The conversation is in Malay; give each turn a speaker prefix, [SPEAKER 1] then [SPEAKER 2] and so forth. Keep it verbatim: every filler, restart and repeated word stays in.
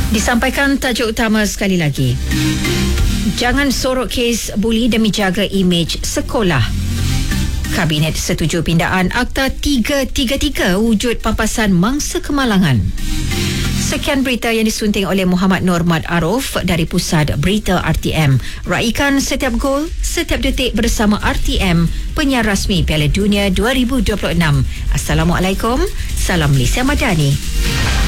[SPEAKER 1] Disampaikan tajuk utama sekali lagi. Jangan sorok kes buli demi jaga imej sekolah. Kabinet setuju pindaan Akta tiga tiga tiga wujud pampasan mangsa kemalangan. Sekian berita yang disunting oleh Muhammad Nur Mat Aruf dari Pusat Berita R T M. Raikan setiap gol, setiap detik bersama R T M, penyiar rasmi Piala Dunia dua ribu dua puluh enam. Assalamualaikum. Salam Malaysia Madani.